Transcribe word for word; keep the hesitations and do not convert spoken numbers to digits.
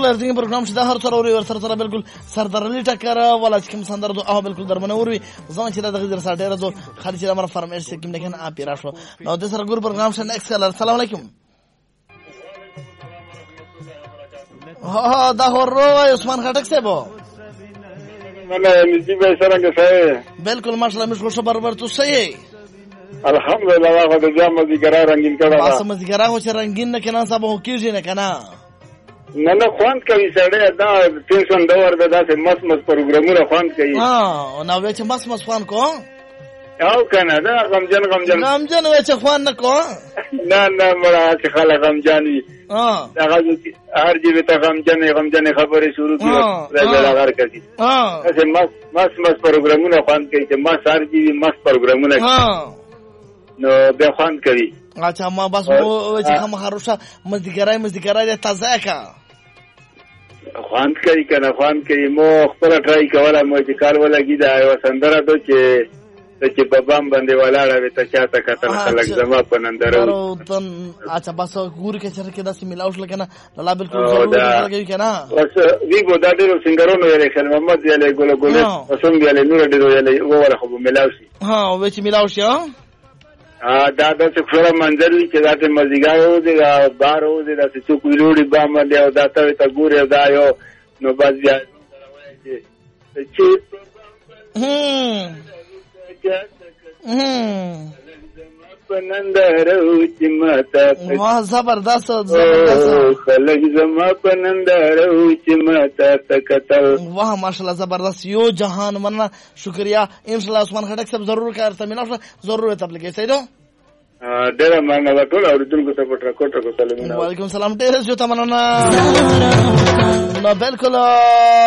ورځي پروګرام چې د هر څور اوري ور سره سره بالکل سردرلی ټکر ولا چې کوم سندر دو او بالکل درمنه وري ځان چې د غیر سره ډیر دو خالي چې امر فرمایش کوم نه کنه اپ راشو نو د سره ګور پروګرام شنه اکسل السلام علیکم ها دا هورو عثمان خټک صاحب مله مزي به څنګه سره بالکل ماشاءالله مش خوش برابر تو صحیح الحمدلله هغه د جام مزيګرا رنگین کړه واسه مزيګرا خو چې رنگین نه کنه صاحب هو کیږي نه کنه نه نه خوان کوي سړی دا ټینشن دا ورته داسې مس مس پروګرامونه خوان کوي ها نو وې چې مس مس خوان کو او کنه دا غمجن غمجن غمجن وې چې خوان نه کو نه نه مړه چې خلک غمجن وي ها دا هر جیب ته غمجن غمجن خبرې شروع کړي دا لغړ کوي ها چې مس مس مس پروګرامونه خوان کوي چې مس هر جیب مس پروګرامونه ها نو به خوان کوي اچھا ما بس و چې کوم خروشه مزدګرای مزدګرای د تازه کا خوان کوي کنه خوان کوي مو خپل ټرای کوله مو چې کار ولګی دا یو سندره ته چې چې بابام باندې ولاړه وي ته چاته کتل خلک زما په نندرو تن اچھا بس ګور کې چر کې داسې ملاوش لکنه لا بالکل ضروري لګي کنه بس وی ګو دا ډیرو سنگرونو یې خل محمد یې ګل ګل وسوم یې نور ډیرو یې وره خو ملاوشي ها و چې ملاوشي ها ا دا د څخه منظر وی چې دا ته مزګارو دي بارو دي دا چې کویلوړي بام دی او دا ته ته ګوره دا یو نو باز بیا چې هم هم پنندرو چې ماته واه زبردست زبردست خلک زما پنندرو چې ماته تکتل واه ماشاءالله زبردست یو جهان مننه شکریہ ان شاء الله عثمان خټک صاحب ضرور کار تمنا ضرور تبلیغ سیدو ډیر مننه ټول اوریدونکو ته پټه کوټه کو سلام وعلیکم السلام ډیر جو تمنا نو بالکل